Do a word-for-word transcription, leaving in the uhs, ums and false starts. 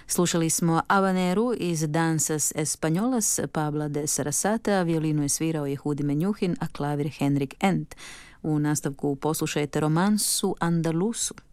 Slušali smo Habaneru iz Danzas Españolas Pabla de Sarasata, violinu je svirao Jehudi Menjuhin, a klavir Henrik Endt. U nastavku poslušajte romansu Andalusu.